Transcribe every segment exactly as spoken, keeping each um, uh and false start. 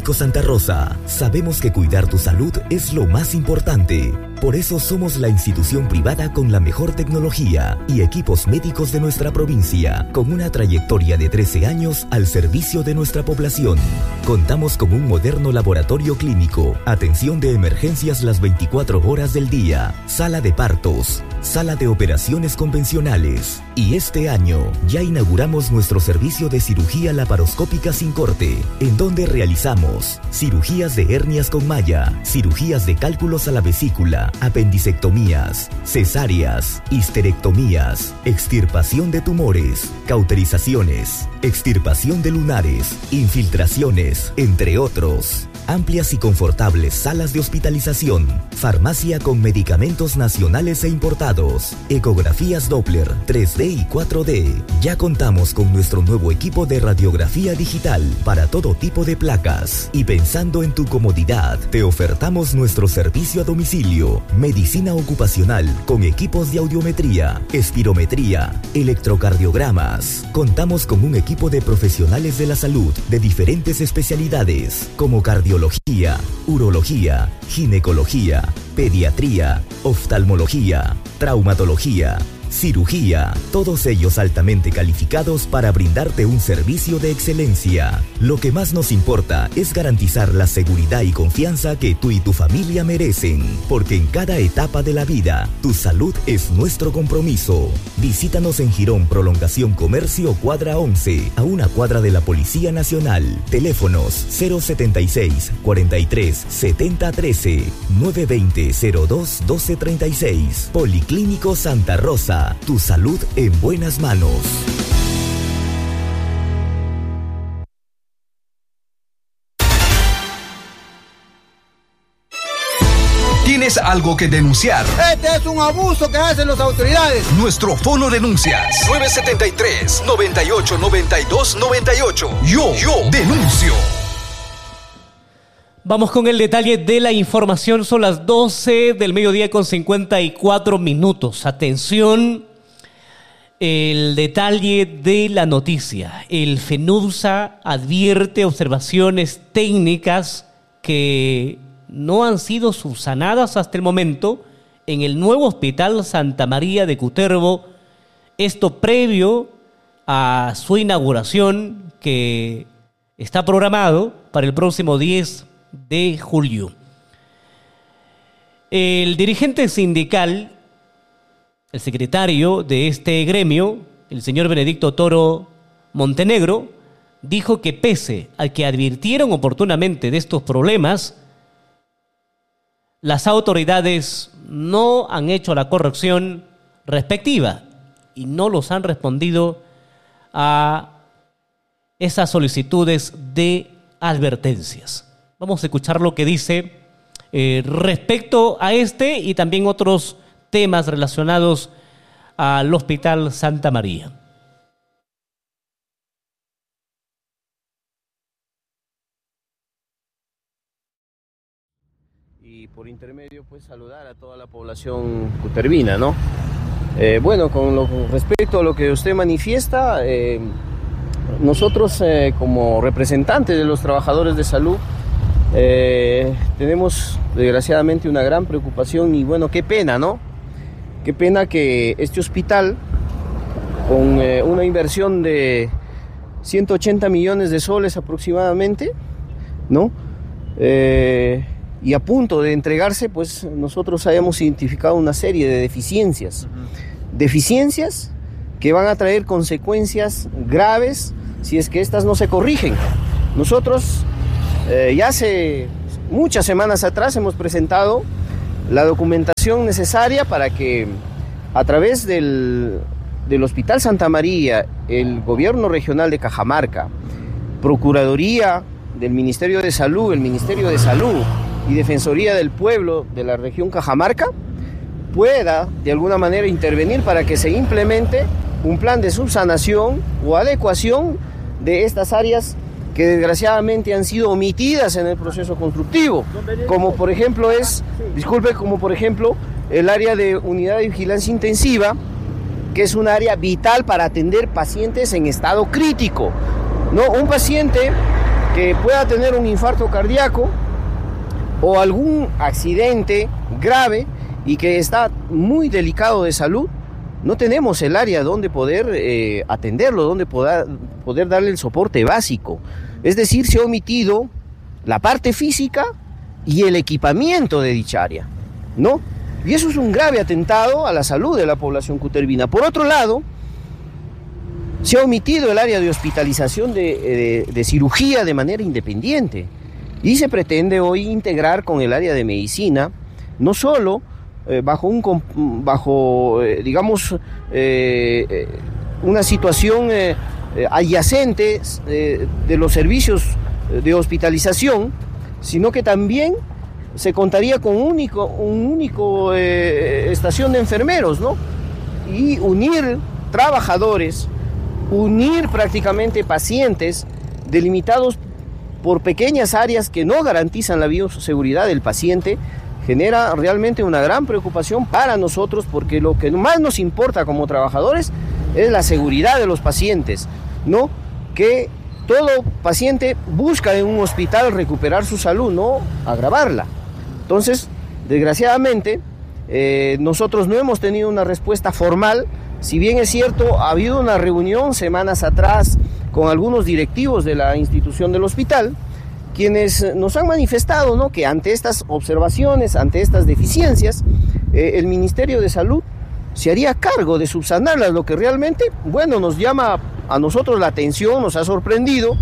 Policlínico Santa Rosa, sabemos que cuidar tu salud es lo más importante. Por eso somos la institución privada con la mejor tecnología y equipos médicos de nuestra provincia, con una trayectoria de trece años al servicio de nuestra población. Contamos con un moderno laboratorio clínico, atención de emergencias las veinticuatro horas del día, sala de partos, sala de operaciones convencionales. Y este año ya inauguramos nuestro servicio de cirugía laparoscópica sin corte, en donde realizamos cirugías de hernias con malla, cirugías de cálculos a la vesícula, apendicectomías, cesáreas, histerectomías, extirpación de tumores, cauterizaciones, extirpación de lunares, infiltraciones, entre otros. Amplias y confortables salas de hospitalización, farmacia con medicamentos nacionales e importados, ecografías Doppler, tres D y cuatro D. Ya contamos con nuestro nuevo equipo de radiografía digital para todo tipo de placas. Y pensando en tu comodidad, te ofertamos nuestro servicio a domicilio, medicina ocupacional con equipos de audiometría, espirometría, electrocardiogramas. Contamos con un equipo de profesionales de la salud de diferentes especialidades como cardiología, urología, ginecología, pediatría, oftalmología, traumatología, cirugía, todos ellos altamente calificados para brindarte un servicio de excelencia. Lo que más nos importa es garantizar la seguridad y confianza que tú y tu familia merecen, porque en cada etapa de la vida, tu salud es nuestro compromiso. Visítanos en Girón Prolongación Comercio Cuadra once, a una cuadra de la Policía Nacional. Teléfonos cero setenta y seis, cuarenta y tres, setenta, trece, nueve veinte, cero dos, doce treinta y seis. Policlínico Santa Rosa. Tu salud en buenas manos. ¿Tienes algo que denunciar? Este es un abuso que hacen las autoridades. Nuestro fono denuncias nueve siete tres, noventa y ocho, noventa y dos, noventa y ocho. Yo, yo denuncio. Vamos con el detalle de la información. Son las doce del mediodía con cincuenta y cuatro minutos. Atención, el detalle de la noticia. El FENUDSA advierte observaciones técnicas que no han sido subsanadas hasta el momento en el nuevo Hospital Santa María de Cutervo. Esto previo a su inauguración, que está programado para el próximo diez de julio. El dirigente sindical, el secretario de este gremio, el señor Benedicto Toro Montenegro, dijo que pese a que advirtieron oportunamente de estos problemas, las autoridades no han hecho la corrección respectiva y no los han respondido a esas solicitudes de advertencias. Vamos a escuchar lo que dice eh, respecto a este y también otros temas relacionados al Hospital Santa María. Y por intermedio, pues saludar a toda la población cutervina, ¿no? Eh, bueno, con, lo, con respecto a lo que usted manifiesta, eh, nosotros eh, como representantes de los trabajadores de salud, Eh, tenemos desgraciadamente una gran preocupación y bueno, qué pena, ¿no? Qué pena que este hospital, con eh, una inversión de ciento ochenta millones de soles aproximadamente, ¿no? Eh, y a punto de entregarse, pues nosotros hayamos identificado una serie de deficiencias. Uh-huh. Deficiencias que van a traer consecuencias graves si es que estas no se corrigen. Nosotros Eh, ya hace muchas semanas atrás hemos presentado la documentación necesaria para que a través del, del Hospital Santa María, el Gobierno Regional de Cajamarca, Procuraduría del Ministerio de Salud, el Ministerio de Salud y Defensoría del Pueblo de la región Cajamarca pueda de alguna manera intervenir para que se implemente un plan de subsanación o adecuación de estas áreas que desgraciadamente han sido omitidas en el proceso constructivo, como por ejemplo es, disculpe, como por ejemplo el área de unidad de vigilancia intensiva, que es un área vital para atender pacientes en estado crítico, ¿no? Un paciente que pueda tener un infarto cardíaco o algún accidente grave y que está muy delicado de salud, no tenemos el área donde poder eh, atenderlo, donde poder, poder darle el soporte básico. Es decir, se ha omitido la parte física y el equipamiento de dicha área, ¿no? Y eso es un grave atentado a la salud de la población cutervina. Por otro lado, se ha omitido el área de hospitalización de, de, de cirugía de manera independiente y se pretende hoy integrar con el área de medicina, no solo eh, bajo, un, bajo eh, digamos, eh, una situación eh, adyacente eh, de los servicios de hospitalización, sino que también se contaría con un único, un único eh, estación de enfermeros, ¿no? Y unir trabajadores, unir prácticamente pacientes delimitados por pequeñas áreas que no garantizan la bioseguridad del paciente, genera realmente una gran preocupación para nosotros, porque lo que más nos importa como trabajadores es la seguridad de los pacientes, ¿no? Que todo paciente busca en un hospital recuperar su salud, no agravarla. Entonces, desgraciadamente, eh, nosotros no hemos tenido una respuesta formal. Si bien es cierto, ha habido una reunión semanas atrás con algunos directivos de la institución del hospital, quienes nos han manifestado, ¿no?, que ante estas observaciones, ante estas deficiencias, eh, el Ministerio de Salud se haría cargo de subsanarlas, lo que realmente, bueno, nos llama a nosotros la atención, nos ha sorprendido,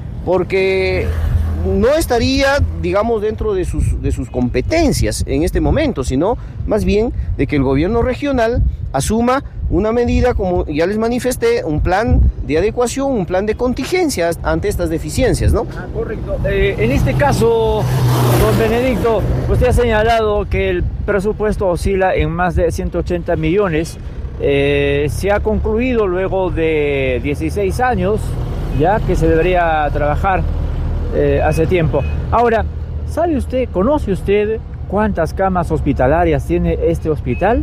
porque no estaría, digamos, dentro de sus, de sus competencias en este momento, sino más bien de que el gobierno regional asuma una medida, como ya les manifesté, un plan de adecuación, un plan de contingencia ante estas deficiencias, ¿no? Ah, correcto. Eh, en este caso, don Benedicto, usted ha señalado que el presupuesto oscila en más de ciento ochenta millones. Eh, se ha concluido luego de dieciséis años, ya que se debería trabajar eh, hace tiempo. Ahora, ¿sabe usted, conoce usted cuántas camas hospitalarias tiene este hospital?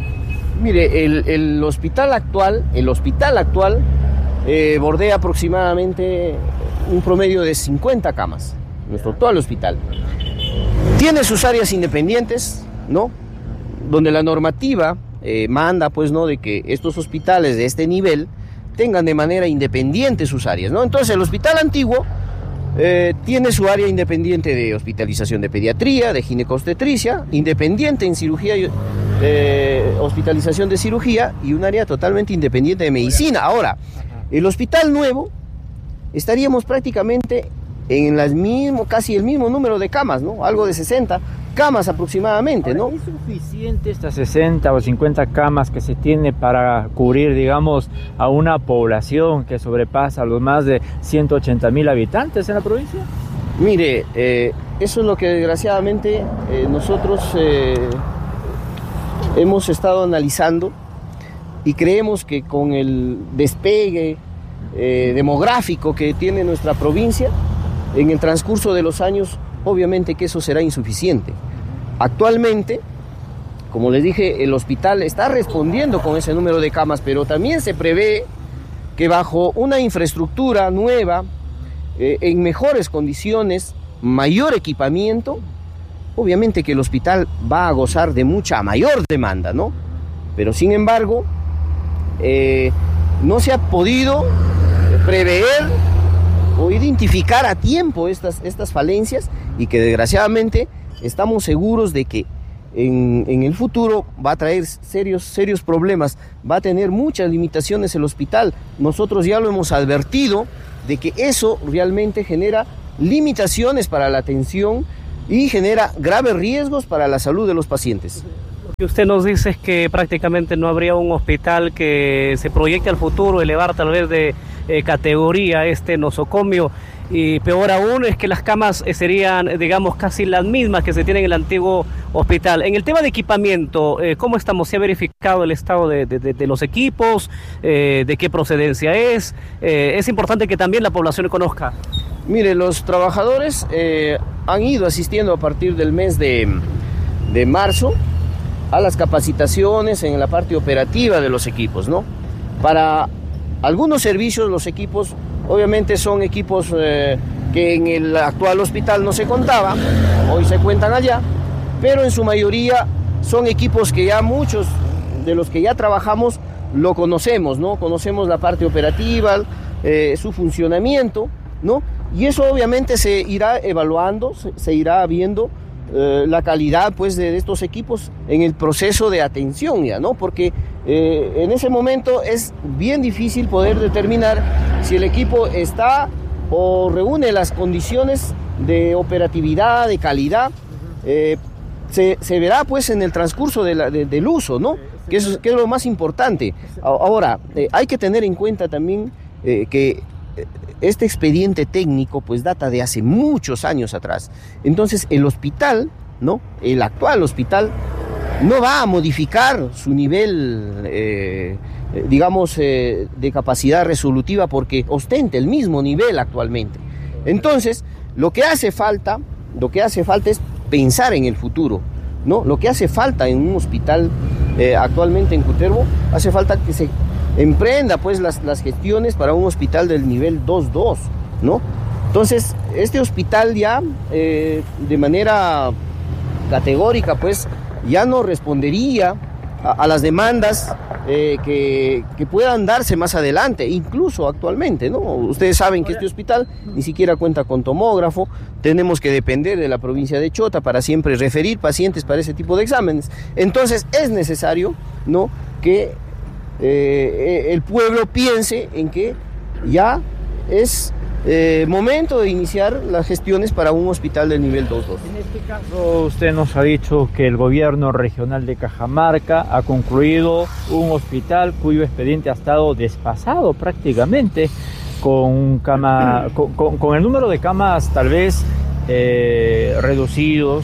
Mire, el, el hospital actual, el hospital actual eh, bordea aproximadamente un promedio de cincuenta camas, nuestro actual hospital. Tiene sus áreas independientes, ¿no? Donde la normativa eh, manda, pues, ¿no?, de que estos hospitales de este nivel tengan de manera independiente sus áreas, ¿no? Entonces, el hospital antiguo eh, tiene su área independiente de hospitalización de pediatría, de ginecobstetricia, independiente en cirugía y Eh, hospitalización de cirugía, y un área totalmente independiente de medicina. Ahora, el hospital nuevo estaríamos prácticamente en las mismo, casi el mismo número de camas, ¿no? Algo de sesenta camas aproximadamente, ¿no? ¿Es suficiente estas sesenta o cincuenta camas que se tiene para cubrir, digamos, a una población que sobrepasa los más de ciento ochenta mil habitantes en la provincia? Mire, eh, eso es lo que desgraciadamente eh, nosotros eh, hemos estado analizando, y creemos que con el despegue eh, demográfico que tiene nuestra provincia, en el transcurso de los años, obviamente que eso será insuficiente. Actualmente, como les dije, el hospital está respondiendo con ese número de camas, pero también se prevé que bajo una infraestructura nueva, eh, en mejores condiciones, mayor equipamiento, obviamente que el hospital va a gozar de mucha mayor demanda, ¿no? Pero sin embargo, eh, no se ha podido prever o identificar a tiempo estas, estas falencias, y que desgraciadamente estamos seguros de que en, en el futuro va a traer serios, serios problemas, va a tener muchas limitaciones el hospital. Nosotros ya lo hemos advertido de que eso realmente genera limitaciones para la atención y genera graves riesgos para la salud de los pacientes. Lo que usted nos dice es que prácticamente no habría un hospital que se proyecte al futuro, elevar tal vez de eh, categoría este nosocomio, y peor aún es que las camas serían, digamos, casi las mismas que se tienen en el antiguo hospital. En el tema de equipamiento, eh, ¿cómo estamos? ¿Se ha verificado el estado de, de, de los equipos? Eh, ¿De qué procedencia es? Eh, es importante que también la población conozca. Mire, los trabajadores eh, han ido asistiendo a partir del mes de, de marzo a las capacitaciones en la parte operativa de los equipos, ¿no? Para algunos servicios los equipos obviamente son equipos eh, que en el actual hospital no se contaba, hoy se cuentan allá, pero en su mayoría son equipos que ya muchos de los que ya trabajamos lo conocemos, ¿no? Conocemos la parte operativa, eh, su funcionamiento, ¿no? Y eso obviamente se irá evaluando, se, se irá viendo eh, la calidad, pues, de estos equipos en el proceso de atención ya, ¿no? Porque eh, en ese momento es bien difícil poder determinar si el equipo está o reúne las condiciones de operatividad, de calidad. eh, se, se verá, pues, en el transcurso de la, de, del uso, ¿no? Que es, que es lo más importante. Ahora, eh, hay que tener en cuenta también eh, que este expediente técnico pues data de hace muchos años atrás. Entonces el hospital, ¿no? El actual hospital no va a modificar su nivel, eh, digamos, eh, de capacidad resolutiva porque ostenta el mismo nivel actualmente. Entonces, lo que hace falta, lo que hace falta es pensar en el futuro, ¿no? Lo que hace falta en un hospital eh, actualmente en Cutervo, hace falta que se emprenda pues las, las gestiones para un hospital del nivel dos dos, ¿no? Entonces, este hospital ya eh, de manera categórica pues ya no respondería a, a las demandas eh, que, que puedan darse más adelante, incluso actualmente, ¿no? Ustedes saben que este hospital ni siquiera cuenta con tomógrafo, tenemos que depender de la provincia de Chota para siempre referir pacientes para ese tipo de exámenes. Entonces, es necesario, ¿no?, que Eh, el pueblo piense en que ya es eh, momento de iniciar las gestiones para un hospital del nivel dos dos. En este caso, usted nos ha dicho que el gobierno regional de Cajamarca ha concluido un hospital cuyo expediente ha estado desfasado prácticamente, con, cama, con, con, con el número de camas tal vez eh, reducidos,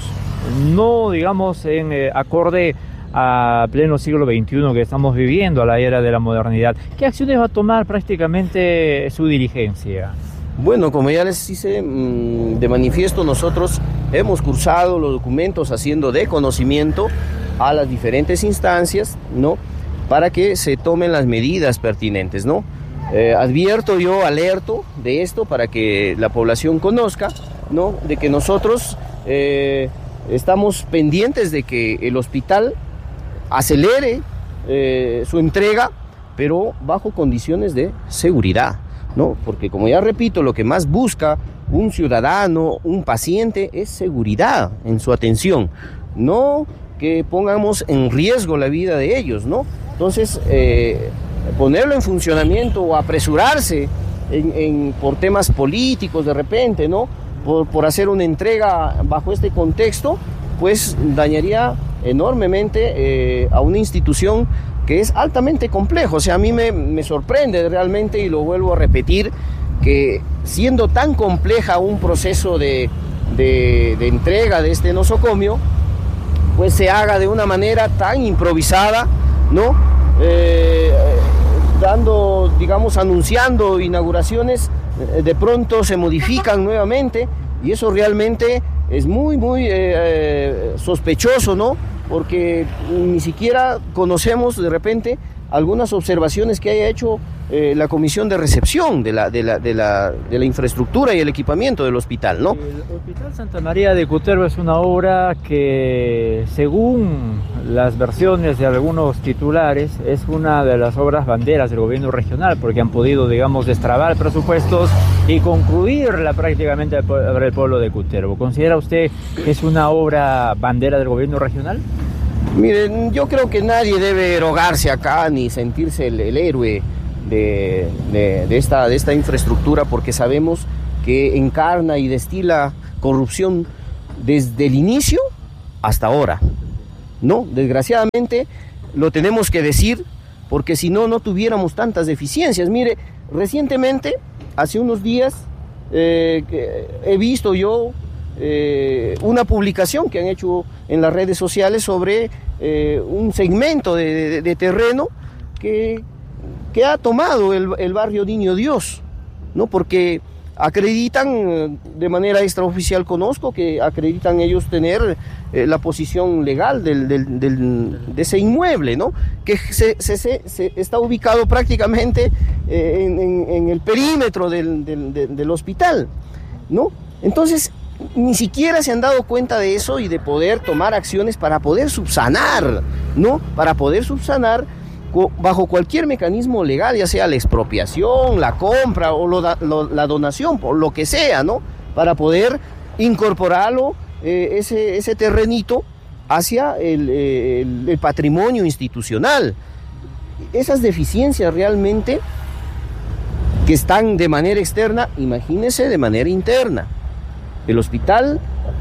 no digamos en eh, acorde a pleno siglo veintiuno que estamos viviendo, a la era de la modernidad. ¿Qué acciones va a tomar prácticamente su dirigencia? Bueno, como ya les hice de manifiesto, nosotros hemos cursado los documentos haciendo de conocimiento a las diferentes instancias, ¿no?, para que se tomen las medidas pertinentes, ¿no? Eh, advierto yo, alerto de esto para que la población conozca, ¿no?, de que nosotros eh, estamos pendientes de que el hospital acelere eh, su entrega, pero bajo condiciones de seguridad, ¿no? Porque, como ya repito, lo que más busca un ciudadano, un paciente, es seguridad en su atención, no que pongamos en riesgo la vida de ellos, ¿no? Entonces, eh, ponerlo en funcionamiento o apresurarse en, en, por temas políticos de repente, ¿no?, por, por hacer una entrega bajo este contexto, pues dañaría enormemente eh, a una institución que es altamente complejo. O sea, a mí me, me sorprende realmente, y lo vuelvo a repetir, que siendo tan compleja un proceso de, de, de entrega de este nosocomio, pues se haga de una manera tan improvisada, ¿no? Eh, dando, digamos, anunciando inauguraciones, eh, de pronto se modifican nuevamente, y eso realmente es muy, muy eh, eh, sospechoso, ¿no? Porque ni siquiera conocemos de repente algunas observaciones que haya hecho eh, la comisión de recepción de la, de, la, de, la, de la infraestructura y el equipamiento del hospital, ¿no? El Hospital Santa María de Cutervo es una obra que, según las versiones de algunos titulares, es una de las obras banderas del gobierno regional, porque han podido, digamos, destrabar presupuestos y concluirla prácticamente para el pueblo de Cutervo. ¿Considera usted que es una obra bandera del gobierno regional? Miren, yo creo que nadie debe erogarse acá ni sentirse el, el héroe de, de, de, esta, de esta infraestructura, porque sabemos que encarna y destila corrupción desde el inicio hasta ahora, ¿no? Desgraciadamente lo tenemos que decir, porque si no, no tuviéramos tantas deficiencias. Mire, recientemente, hace unos días, eh, he visto yo Eh, una publicación que han hecho en las redes sociales sobre eh, un segmento de, de, de terreno que, que ha tomado el, el barrio Niño Dios, ¿no? Porque acreditan de manera extraoficial, conozco que acreditan ellos tener eh, la posición legal del, del, del, de ese inmueble, ¿no?, que se, se, se, se está ubicado prácticamente eh, en, en, en el perímetro del, del, del, del hospital. ¿no? Entonces, ni siquiera se han dado cuenta de eso y de poder tomar acciones para poder subsanar, ¿no? Para poder subsanar bajo cualquier mecanismo legal, ya sea la expropiación, la compra o lo, lo, la donación, por lo que sea, ¿no? Para poder incorporarlo, eh, ese, ese terrenito, hacia el, el, el patrimonio institucional. Esas deficiencias realmente que están de manera externa, imagínense de manera interna. El hospital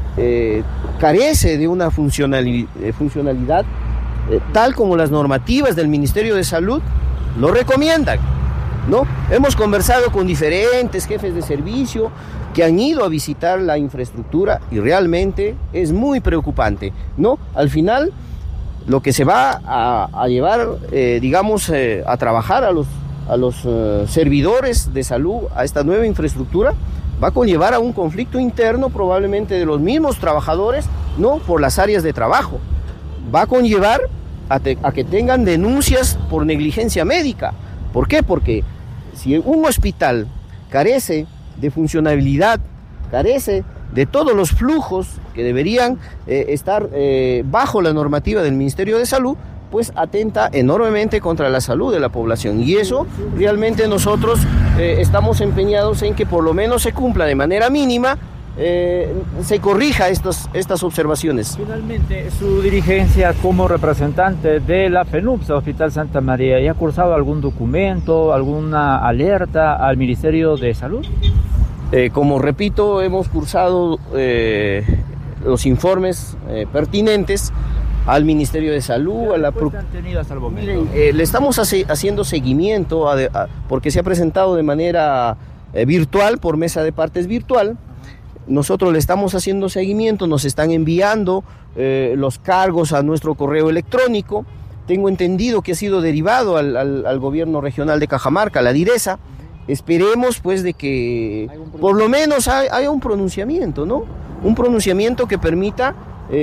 eh, carece de una funcionalidad, funcionalidad eh, tal como las normativas del Ministerio de Salud lo recomiendan, ¿no? Hemos conversado con diferentes jefes de servicio que han ido a visitar la infraestructura y realmente es muy preocupante, ¿no? Al final, lo que se va a, a llevar, eh, digamos, eh, a trabajar a los, a los eh, servidores de salud, a esta nueva infraestructura, va a conllevar a un conflicto interno probablemente de los mismos trabajadores, ¿no? Por las áreas de trabajo. Va a conllevar a, te, a que tengan denuncias por negligencia médica. ¿Por qué? Porque si un hospital carece de funcionalidad, carece de todos los flujos que deberían eh, estar eh, bajo la normativa del Ministerio de Salud, pues atenta enormemente contra la salud de la población. Y eso realmente nosotros eh, estamos empeñados en que por lo menos se cumpla de manera mínima, eh, se corrija estas, estas observaciones. Finalmente, su dirigencia como representante de la FENUPSA Hospital Santa María, ¿ya ha cursado algún documento, alguna alerta al Ministerio de Salud? Eh, como repito, hemos cursado eh, los informes eh, pertinentes al Ministerio de Salud, a la ¿Qué han tenido hasta el momento? Miren, eh, le estamos hace, haciendo seguimiento a, a, porque se ha presentado de manera eh, virtual, por mesa de partes virtual. Nosotros le estamos haciendo seguimiento, nos están enviando eh, los cargos a nuestro correo electrónico. Tengo entendido que ha sido derivado al, al, al gobierno regional de Cajamarca, la DIRESA. Esperemos pues de que por lo menos haya, haya un pronunciamiento, ¿no? Un pronunciamiento que permita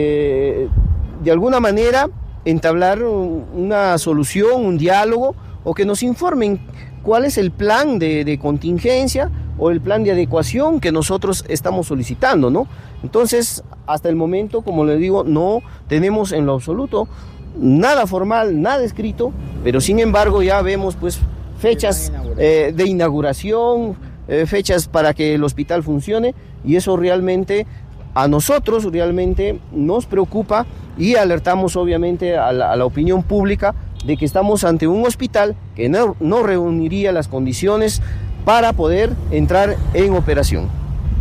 eh, de alguna manera entablar una solución, un diálogo, o que nos informen cuál es el plan de, de contingencia o el plan de adecuación que nosotros estamos solicitando, ¿no? Entonces, hasta el momento, como le digo, no tenemos en lo absoluto nada formal, nada escrito, pero sin embargo ya vemos pues fechas eh, de inauguración, eh, fechas para que el hospital funcione, y eso realmente a nosotros realmente nos preocupa, y alertamos obviamente a la, a la opinión pública de que estamos ante un hospital que no, no reuniría las condiciones para poder entrar en operación.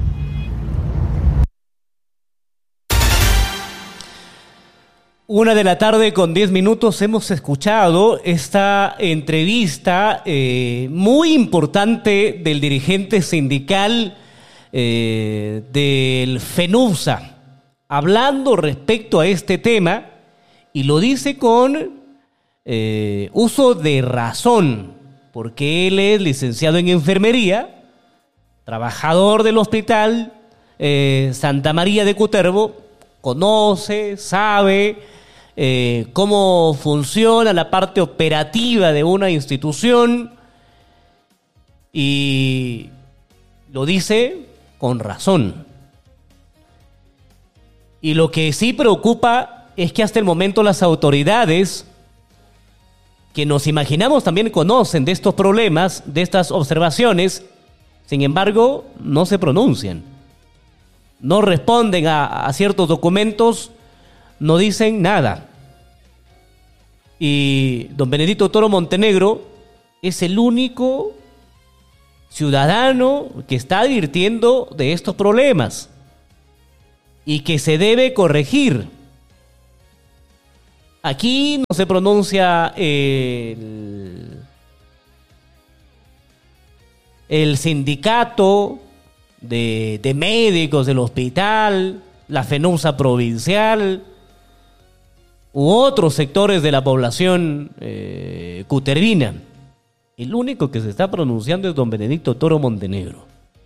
Una de la tarde con diez minutos hemos escuchado esta entrevista eh, muy importante del dirigente sindical eh, del FENUPSA, hablando respecto a este tema, y lo dice con eh, uso de razón, porque él es licenciado en enfermería, trabajador del hospital eh, Santa María de Cutervo, conoce, sabe eh, cómo funciona la parte operativa de una institución, y lo dice con razón. Y lo que sí preocupa es que hasta el momento las autoridades, que nos imaginamos también conocen de estos problemas, de estas observaciones, sin embargo, no se pronuncian. No responden a, a ciertos documentos, no dicen nada. Y don Benedicto Toro Montenegro es el único ciudadano que está advirtiendo de estos problemas y que se debe corregir. Aquí no se pronuncia el, el sindicato de, de médicos del hospital, la FENUPSA provincial u otros sectores de la población eh, cutervina. El único que se está pronunciando es don Benedicto Toro Montenegro.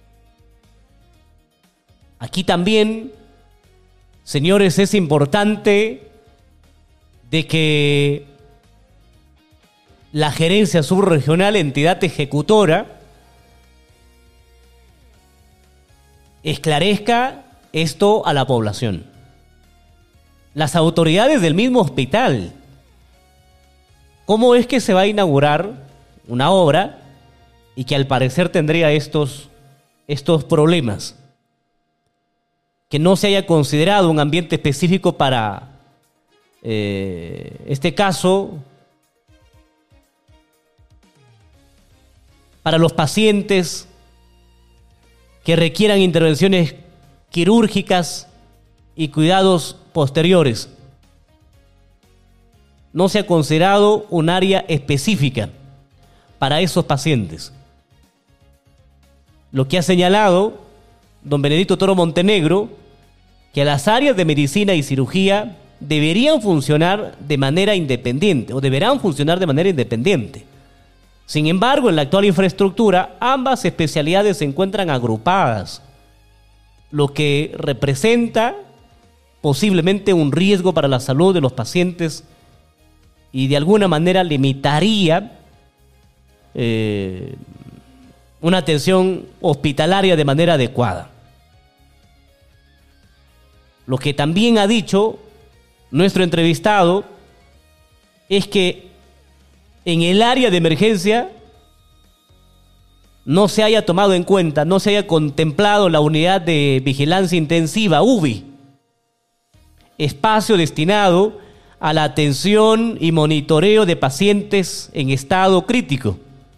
Aquí también, señores, es importante de que la gerencia subregional, entidad ejecutora, esclarezca esto a la población. Las autoridades del mismo hospital. ¿Cómo es que se va a inaugurar una obra y que al parecer tendría estos, estos problemas? Que no se haya considerado un ambiente específico para eh, este caso, para los pacientes que requieran intervenciones quirúrgicas y cuidados posteriores. No se ha considerado un área específica para esos pacientes. Lo que ha señalado don Benedicto Toro Montenegro, que las áreas de medicina y cirugía deberían funcionar de manera independiente, o deberán funcionar de manera independiente. Sin embargo, en la actual infraestructura, ambas especialidades se encuentran agrupadas, lo que representa posiblemente un riesgo para la salud de los pacientes y de alguna manera limitaría eh, una atención hospitalaria de manera adecuada. Lo que también ha dicho nuestro entrevistado es que en el área de emergencia no se haya tomado en cuenta, no se haya contemplado la unidad de vigilancia intensiva, U V I, espacio destinado a la atención y monitoreo de pacientes en estado crítico.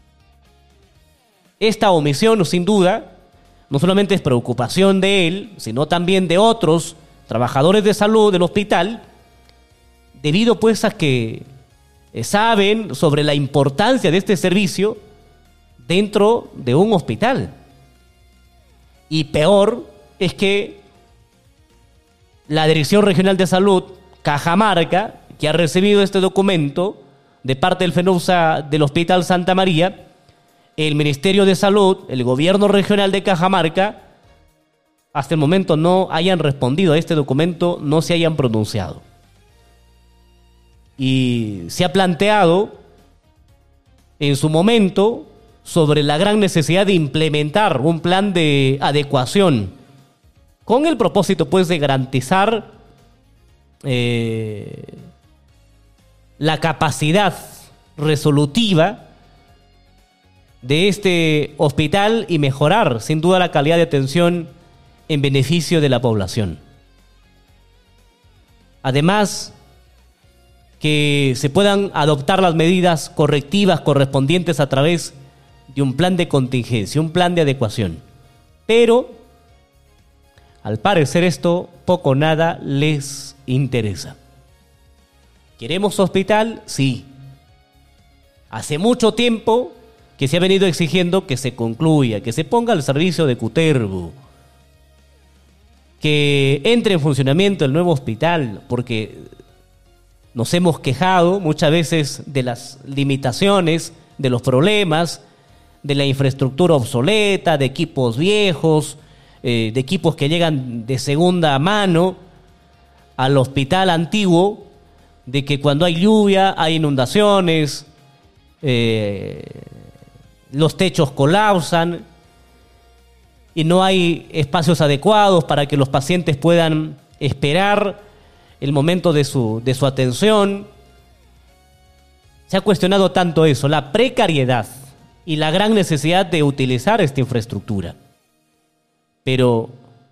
Esta omisión, sin duda, no solamente es preocupación de él, sino también de otros trabajadores de salud del hospital, debido pues a que saben sobre la importancia de este servicio dentro de un hospital. Y peor es que la Dirección Regional de Salud, Cajamarca, que ha recibido este documento de parte del FENUSA del Hospital Santa María, el Ministerio de Salud, el Gobierno Regional de Cajamarca, hasta el momento no hayan respondido a este documento, no se hayan pronunciado. Y se ha planteado en su momento sobre la gran necesidad de implementar un plan de adecuación con el propósito pues de garantizar eh, la capacidad resolutiva de este hospital y mejorar sin duda la calidad de atención en beneficio de la población. Además, que se puedan adoptar las medidas correctivas correspondientes a través de un plan de contingencia, un plan de adecuación. Pero, al parecer esto poco o nada les interesa. ¿Queremos hospital? Sí. Hace mucho tiempo que se ha venido exigiendo que se concluya, que se ponga al servicio de Cutervo, que entre en funcionamiento el nuevo hospital, porque nos hemos quejado muchas veces de las limitaciones, de los problemas, de la infraestructura obsoleta, de equipos viejos, eh, de equipos que llegan de segunda mano al hospital antiguo, de que cuando hay lluvia hay inundaciones, eh, los techos colapsan y no hay espacios adecuados para que los pacientes puedan esperar el momento de su, de su atención. Se ha cuestionado tanto eso, la precariedad y la gran necesidad de utilizar esta infraestructura. Pero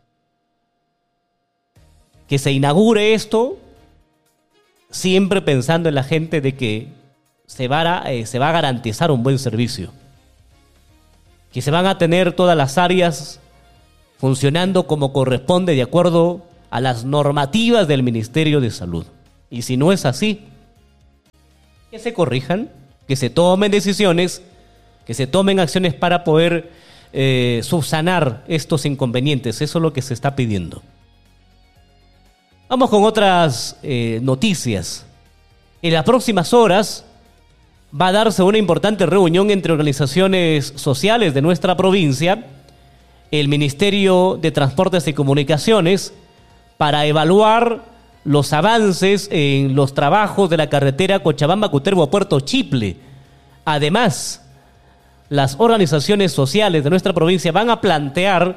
que se inaugure esto siempre pensando en la gente de que se va a, eh, se va a garantizar un buen servicio, que se van a tener todas las áreas funcionando como corresponde de acuerdo a las normativas del Ministerio de Salud. Y si no es así, que se corrijan, que se tomen decisiones, que se tomen acciones para poder eh, subsanar estos inconvenientes. Eso es lo que se está pidiendo. Vamos con otras eh, noticias. En las próximas horas va a darse una importante reunión entre organizaciones sociales de nuestra provincia, el Ministerio de Transportes y Comunicaciones, para evaluar los avances en los trabajos de la carretera Cochabamba-Cutervo-Puerto Chiple. Además, las organizaciones sociales de nuestra provincia van a plantear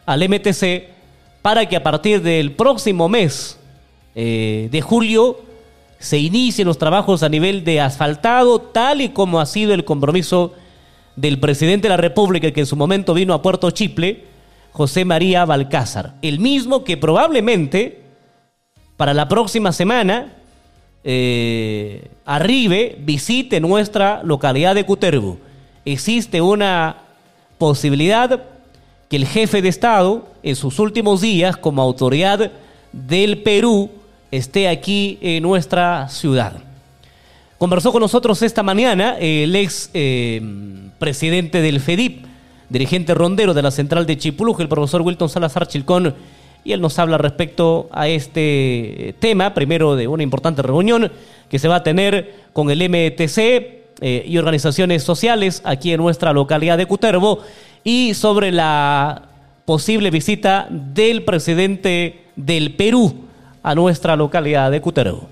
al M T C para que a partir del próximo mes eh, de julio se inicien los trabajos a nivel de asfaltado, tal y como ha sido el compromiso del presidente de la República, que en su momento vino a Puerto Chiple, José María Balcázar, el mismo que probablemente para la próxima semana eh, arribe, visite nuestra localidad de Cutervo. Existe una posibilidad que el jefe de Estado, en sus últimos días como autoridad del Perú, esté aquí en nuestra ciudad. Conversó con nosotros esta mañana el ex eh, presidente del FEDIP, dirigente rondero de la central de Chipuluje, el profesor Wilton Salazar Chilcón, y él nos habla respecto a este tema, primero de una importante reunión que se va a tener con el M T C eh, y organizaciones sociales aquí en nuestra localidad de Cutervo, y sobre la posible visita del presidente del Perú a nuestra localidad de Cutervo.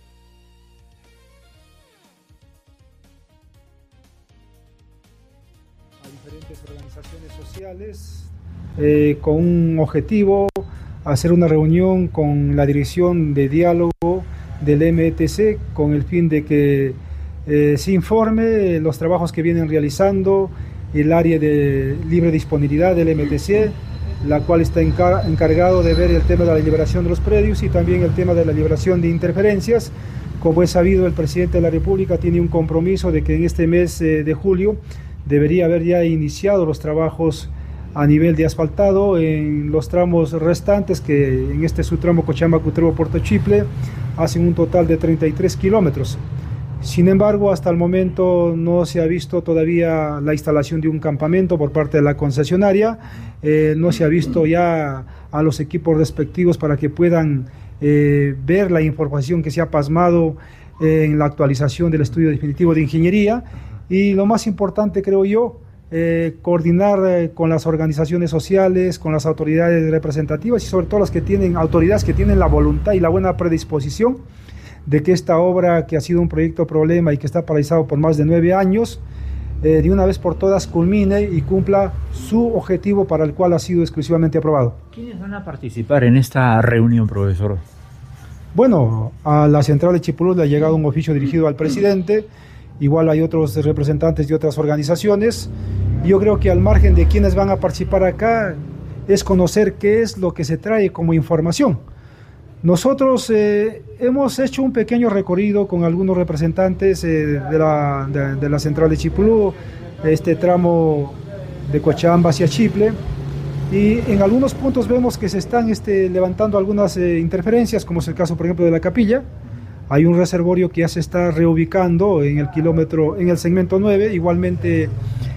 A diferentes organizaciones sociales eh, con un objetivo, hacer una reunión con la dirección de diálogo del M T C con el fin de que eh, se informe los trabajos que vienen realizando el área de libre disponibilidad del M T C, la cual está encar- encargado de ver el tema de la liberación de los predios y también el tema de la liberación de interferencias. Como es sabido, el presidente de la República tiene un compromiso de que en este mes eh, de julio debería haber ya iniciado los trabajos a nivel de asfaltado en los tramos restantes, que en este subtramo Cochabamba-Cutervo-Puerto Chiple hacen un total de treinta y tres kilómetros. Sin embargo, hasta el momento no se ha visto todavía la instalación de un campamento por parte de la concesionaria, eh, no se ha visto ya a los equipos respectivos para que puedan eh, ver la información que se ha plasmado eh, en la actualización del estudio definitivo de ingeniería, y lo más importante, creo yo, eh, coordinar eh, con las organizaciones sociales, con las autoridades representativas y sobre todo las que tienen autoridades que tienen la voluntad y la buena predisposición de que esta obra, que ha sido un proyecto problema y que está paralizado por más de nueve años, eh, de una vez por todas culmine y cumpla su objetivo para el cual ha sido exclusivamente aprobado. ¿Quiénes van a participar en esta reunión, profesor? Bueno, a la central de Chipulú le ha llegado un oficio dirigido al presidente, igual hay otros representantes de otras organizaciones. Yo creo que al margen de quienes van a participar acá, es conocer qué es lo que se trae como información. Nosotros eh, hemos hecho un pequeño recorrido con algunos representantes eh, de, la, de, de la central de Chipulú, este tramo de Cochabamba hacia Chiple, y en algunos puntos vemos que se están este, levantando algunas eh, interferencias, como es el caso, por ejemplo, de la capilla. Hay un reservorio que ya se está reubicando en el kilómetro, en el segmento nueve, igualmente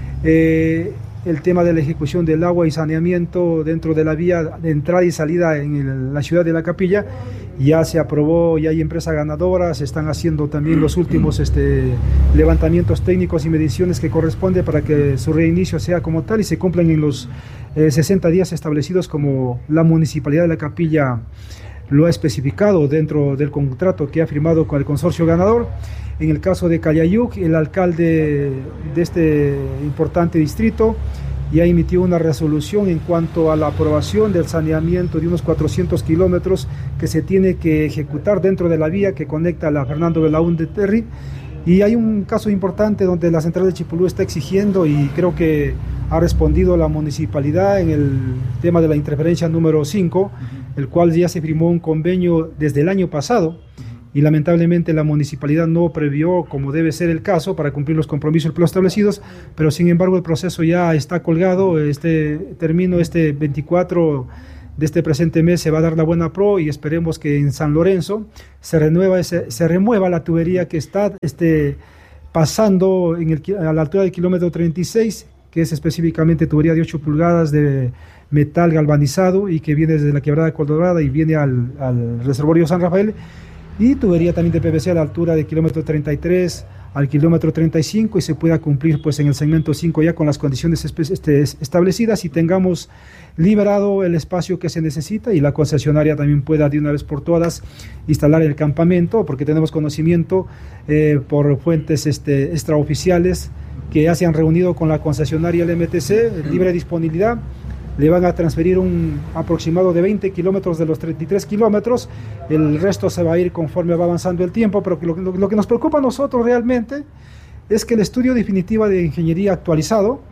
eh, el tema de la ejecución del agua y saneamiento dentro de la vía de entrada y salida en el, la ciudad de la capilla ya se aprobó, ya hay empresas ganadoras, se están haciendo también los últimos este, levantamientos técnicos y mediciones que corresponde para que su reinicio sea como tal y se cumplan en los eh, sesenta días establecidos como la municipalidad de la capilla lo ha especificado dentro del contrato que ha firmado con el consorcio ganador. En el caso de Cayayuc, el alcalde de este importante distrito ya emitió una resolución en cuanto a la aprobación del saneamiento de unos cuatrocientos kilómetros que se tiene que ejecutar dentro de la vía que conecta a la Fernando Belaúnde Terry. Y hay un caso importante donde la central de Chipulú está exigiendo, y creo que ha respondido la municipalidad en el tema de la interferencia número cinco, el cual ya se firmó un convenio desde el año pasado, y lamentablemente la municipalidad no previó, como debe ser el caso, para cumplir los compromisos establecidos, pero sin embargo el proceso ya está colgado. Este termino este veinticuatro de este presente mes se va a dar la buena pro, y esperemos que en San Lorenzo se renueva ese, se remueva la tubería que está este, pasando en el, a la altura del kilómetro treinta y seis, que es específicamente tubería de ocho pulgadas de metal galvanizado y que viene desde la quebrada Colorada y viene al, al reservorio San Rafael, y tubería también de P V C a la altura del kilómetro treinta y tres al kilómetro treinta y cinco, y se pueda cumplir pues en el segmento cinco ya con las condiciones este, establecidas, y tengamos liberado el espacio que se necesita y la concesionaria también pueda de una vez por todas instalar el campamento, porque tenemos conocimiento eh, por fuentes este, extraoficiales que ya se han reunido con la concesionaria del M T C, libre disponibilidad. le van a transferir un aproximado de veinte kilómetros de los treinta y tres kilómetros, el resto se va a ir conforme va avanzando el tiempo, pero lo, lo, lo que nos preocupa a nosotros realmente es que el estudio definitivo de ingeniería actualizado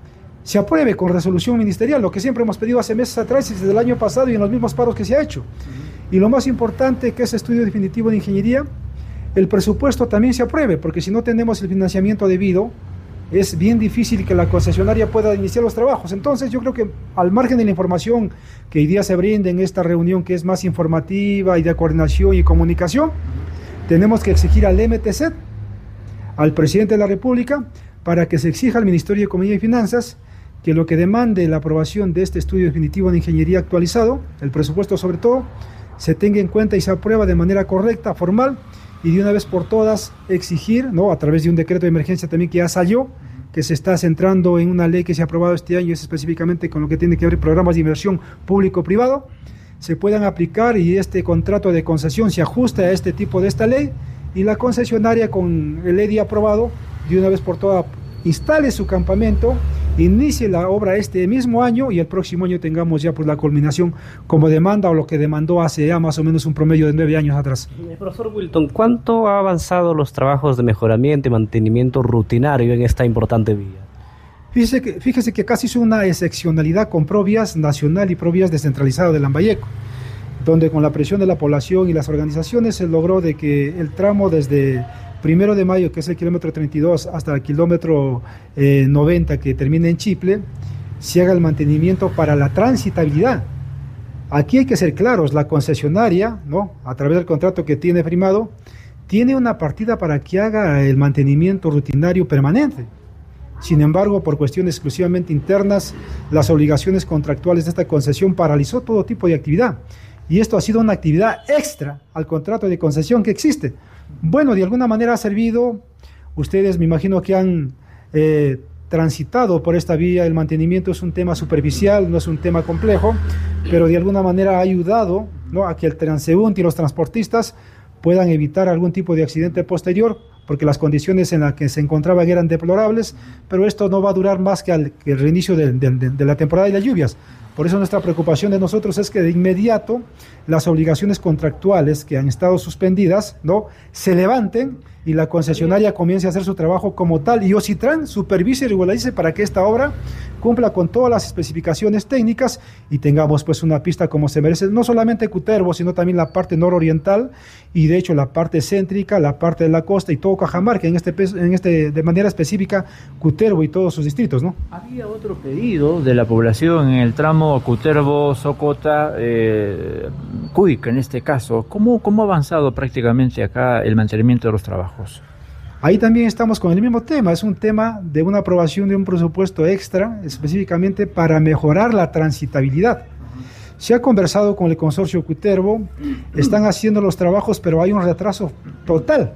se apruebe con resolución ministerial, lo que siempre hemos pedido hace meses atrás y desde el año pasado y en los mismos paros que se ha hecho. Y lo más importante que ese estudio definitivo de ingeniería, el presupuesto también se apruebe, porque si no tenemos el financiamiento debido, es bien difícil que la concesionaria pueda iniciar los trabajos. Entonces yo creo que al margen de la información que hoy día se brinda en esta reunión, que es más informativa y de coordinación y comunicación, tenemos que exigir al M T C, al presidente de la República, para que se exija al Ministerio de Economía y Finanzas que lo que demande la aprobación de este estudio definitivo de ingeniería actualizado, el presupuesto sobre todo, se tenga en cuenta y se aprueba de manera correcta, formal, y de una vez por todas exigir, ¿no?, a través de un decreto de emergencia también que ya salió, que se está centrando en una ley que se ha aprobado este año, es específicamente con lo que tiene que ver programas de inversión público-privado, se puedan aplicar y este contrato de concesión se ajuste a este tipo de esta ley, y la concesionaria con el E D I aprobado, de una vez por todas instale su campamento, inicie la obra este mismo año y el próximo año tengamos ya pues la culminación como demanda o lo que demandó hace ya más o menos un promedio de nueve años atrás. Profesor Wilton, ¿cuánto ha avanzado los trabajos de mejoramiento y mantenimiento rutinario en esta importante vía? Fíjese que, fíjese que casi es una excepcionalidad con Provías Nacional y Provías descentralizado de Lambayeco, donde con la presión de la población y las organizaciones se logró de que el tramo desde primero de mayo, que es el kilómetro treinta y dos, hasta el kilómetro eh, noventa, que termina en Chiple, se haga el mantenimiento para la transitabilidad. Aquí hay que ser claros, la concesionaria, ¿no?, a través del contrato que tiene firmado, tiene una partida para que haga el mantenimiento rutinario permanente. Sin embargo, por cuestiones exclusivamente internas, las obligaciones contractuales de esta concesión paralizó todo tipo de actividad. Y esto ha sido una actividad extra al contrato de concesión que existe. Bueno, de alguna manera ha servido, ustedes me imagino que han eh, transitado por esta vía, el mantenimiento es un tema superficial, no es un tema complejo, pero de alguna manera ha ayudado, ¿no?, a que el transeúnte y los transportistas puedan evitar algún tipo de accidente posterior, porque las condiciones en las que se encontraban eran deplorables, pero esto no va a durar más que, al, que el reinicio de, de, de, de la temporada de las lluvias. Por eso nuestra preocupación de nosotros es que de inmediato las obligaciones contractuales que han estado suspendidas, ¿no?, se levanten y la concesionaria comience a hacer su trabajo como tal, y Ocitran supervise y regularice para que esta obra cumpla con todas las especificaciones técnicas y tengamos pues una pista como se merece, no solamente Cutervo, sino también la parte nororiental y de hecho la parte céntrica, la parte de la costa y todo Cajamarca, en este, en este de manera específica Cutervo y todos sus distritos, ¿no? Había otro pedido de la población en el tramo Cutervo, Socota, eh, Cuica en este caso. ¿Cómo, ¿Cómo ha avanzado prácticamente acá el mantenimiento de los trabajos? Ahí también estamos con el mismo tema, es un tema de una aprobación de un presupuesto extra específicamente para mejorar la transitabilidad. Se ha conversado con el consorcio Cutervo, están haciendo los trabajos, pero hay un retraso total.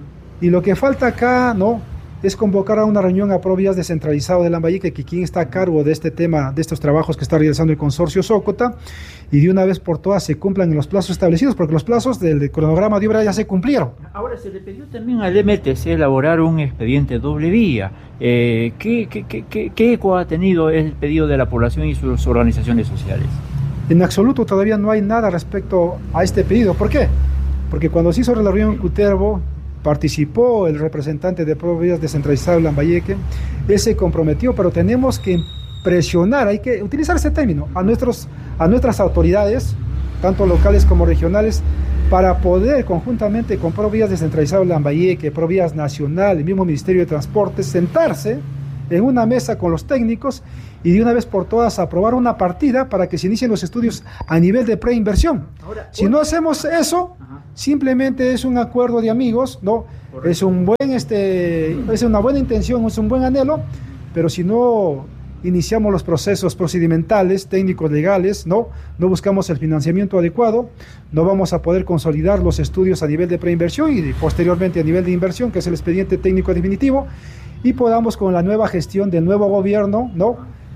Y lo que falta acá, ¿no?, es convocar a una reunión a Provías descentralizado de Lambayeque, que quien está a cargo de este tema, de estos trabajos que está realizando el consorcio Socota, y de una vez por todas se cumplan en los plazos establecidos, porque los plazos del cronograma de obra ya se cumplieron. Ahora, se le pidió también al M T C elaborar un expediente doble vía. Eh, ¿qué, qué, qué, ¿Qué eco ha tenido el pedido de la población y sus organizaciones sociales? En absoluto todavía no hay nada respecto a este pedido. ¿Por qué? Porque cuando se hizo la reunión en Cutervo, participó el representante de Provías descentralizado de Lambayeque, él se comprometió, pero tenemos que presionar, hay que utilizar ese término, a, nuestros, a nuestras autoridades, tanto locales como regionales, para poder conjuntamente con Provías descentralizado de Lambayeque, Provías Nacional, el mismo Ministerio de Transportes, sentarse en una mesa con los técnicos y de una vez por todas aprobar una partida para que se inicien los estudios a nivel de preinversión. Ahora, si no hacemos eso, ajá, simplemente es un acuerdo de amigos, ¿no? Correcto. Es un buen, este, es una buena intención, es un buen anhelo, pero si no iniciamos los procesos procedimentales, técnicos, legales, ¿no? No buscamos el financiamiento adecuado, no vamos a poder consolidar los estudios a nivel de preinversión y posteriormente a nivel de inversión, que es el expediente técnico definitivo, y podamos con la nueva gestión del nuevo gobierno, ¿no?,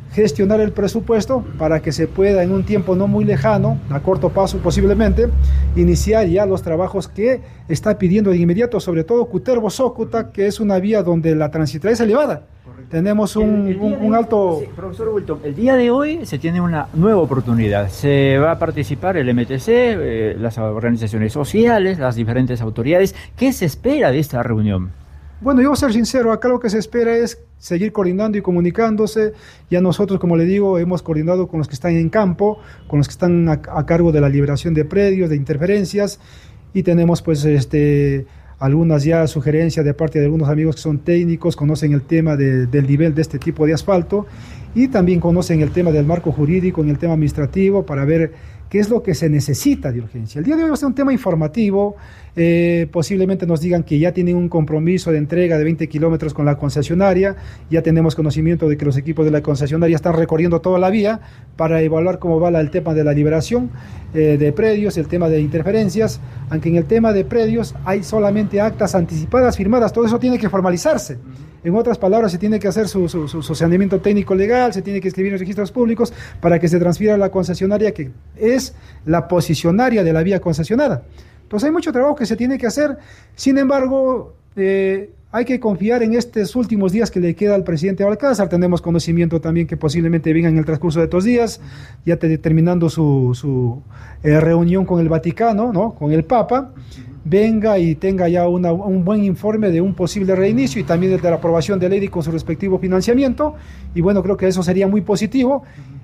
gestionar el presupuesto para que se pueda en un tiempo no muy lejano, a corto plazo posiblemente, iniciar ya los trabajos que está pidiendo de inmediato, sobre todo Cutervo-Zócuta, que es una vía donde la transitabilidad es elevada. Correcto. Tenemos un, el, el un, un alto... Sí, profesor Wilton, el día de hoy se tiene una nueva oportunidad. Se va a participar el M T C, eh, las organizaciones sociales, las diferentes autoridades. ¿Qué se espera de esta reunión? Bueno, yo voy a ser sincero, acá lo que se espera es seguir coordinando y comunicándose. Ya nosotros, como le digo, hemos coordinado con los que están en campo, con los que están a, a cargo de la liberación de predios, de interferencias, y tenemos pues este, algunas ya sugerencias de parte de algunos amigos que son técnicos, conocen el tema de, del nivel de este tipo de asfalto, y también conocen el tema del marco jurídico, en el tema administrativo, para ver qué es lo que se necesita de urgencia. El día de hoy va a ser un tema informativo, eh, posiblemente nos digan que ya tienen un compromiso de entrega de veinte kilómetros con la concesionaria, ya tenemos conocimiento de que los equipos de la concesionaria están recorriendo toda la vía para evaluar cómo va la, el tema de la liberación eh, de predios, el tema de interferencias, aunque en el tema de predios hay solamente actas anticipadas firmadas, todo eso tiene que formalizarse. En otras palabras, se tiene que hacer su, su, su saneamiento técnico legal, se tiene que escribir en registros públicos para que se transfiera a la concesionaria, que es la posicionaria de la vía concesionada. Entonces hay mucho trabajo que se tiene que hacer. Sin embargo, eh, hay que confiar en estos últimos días que le queda al presidente Balcázar. Tenemos conocimiento también que posiblemente venga en el transcurso de estos días, ya te, terminando su, su eh, reunión con el Vaticano, ¿no? Con el Papa, venga y tenga ya una, un buen informe de un posible reinicio y también de la aprobación de ley con su respectivo financiamiento, y bueno, creo que eso sería muy positivo,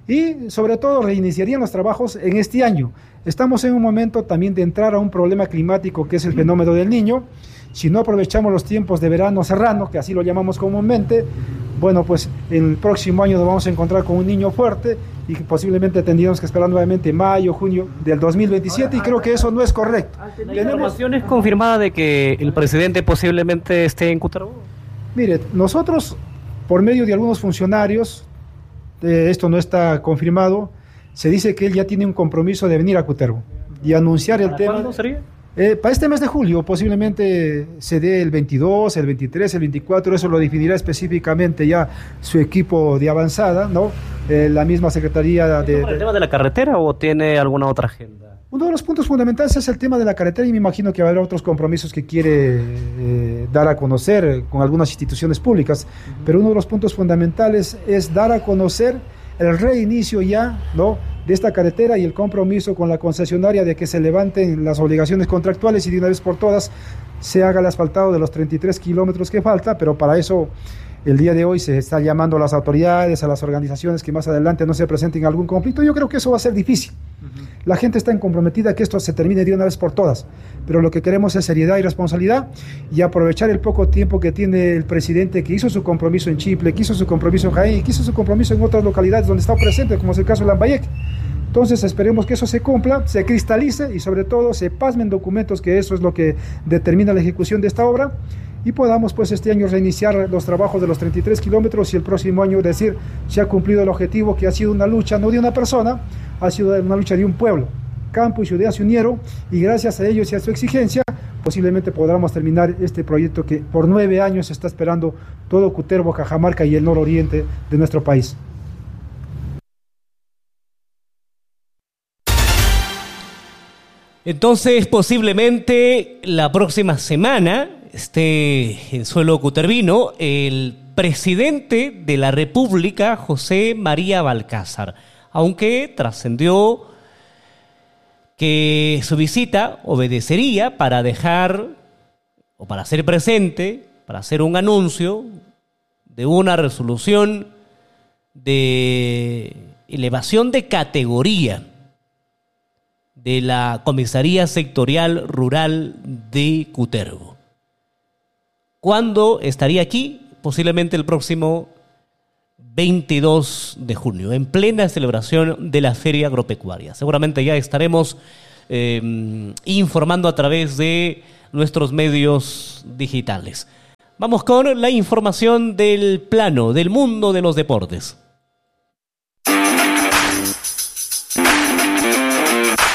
y sobre todo reiniciarían los trabajos en este año. Estamos en un momento también de entrar a un problema climático que es el fenómeno del Niño. Si no aprovechamos los tiempos de verano serrano, que así lo llamamos comúnmente, bueno, pues el próximo año nos vamos a encontrar con un niño fuerte y que posiblemente tendríamos que esperar nuevamente mayo, junio del dos mil veintisiete, y creo que eso no es correcto. ¿La información es confirmada de que el presidente posiblemente esté en Cutervo? Mire, nosotros, por medio de algunos funcionarios, eh, esto no está confirmado, se dice que él ya tiene un compromiso de venir a Cutervo y anunciar el tema. ¿Cuándo sería? Eh, para este mes de julio, posiblemente se dé el veintidós, el veintitrés, el veinticuatro, eso lo definirá específicamente ya su equipo de avanzada, ¿no? Eh, la misma Secretaría de... ¿Es el tema de la carretera o tiene alguna otra agenda? Uno de los puntos fundamentales es el tema de la carretera, y me imagino que habrá otros compromisos que quiere eh, dar a conocer con algunas instituciones públicas, uh-huh. Pero uno de los puntos fundamentales es dar a conocer el reinicio ya, ¿no?, de esta carretera y el compromiso con la concesionaria de que se levanten las obligaciones contractuales y de una vez por todas se haga el asfaltado de los treinta y tres kilómetros que falta, pero para eso el día de hoy se está llamando a las autoridades, a las organizaciones que más adelante no se presenten en algún conflicto. Yo creo que eso va a ser difícil. Uh-huh. La gente está comprometida a que esto se termine de una vez por todas, pero lo que queremos es seriedad y responsabilidad y aprovechar el poco tiempo que tiene el presidente, que hizo su compromiso en Chiple, que hizo su compromiso en Jaén, que hizo su compromiso en otras localidades donde está presente, como es el caso de Lambayeque. Entonces esperemos que eso se cumpla, se cristalice y sobre todo se plasmen documentos, que eso es lo que determina la ejecución de esta obra, y podamos pues este año reiniciar los trabajos de los treinta y tres kilómetros y el próximo año decir se ha cumplido el objetivo, que ha sido una lucha no de una persona, ha sido una lucha de un pueblo. Campo y ciudad se unieron y gracias a ellos y a su exigencia posiblemente podamos terminar este proyecto que por nueve años está esperando todo Cutervo, Cajamarca y el nororiente de nuestro país. Entonces, posiblemente la próxima semana esté en suelo cutervino el presidente de la República, José María Balcázar, aunque trascendió que su visita obedecería para dejar o para hacer presente, para hacer un anuncio de una resolución de elevación de categoría de la Comisaría Sectorial Rural de Cutervo. ¿Cuándo estaría aquí? Posiblemente el próximo veintidós de junio, en plena celebración de la Feria Agropecuaria. Seguramente ya estaremos eh, informando a través de nuestros medios digitales. Vamos con la información del plano, del mundo de los deportes.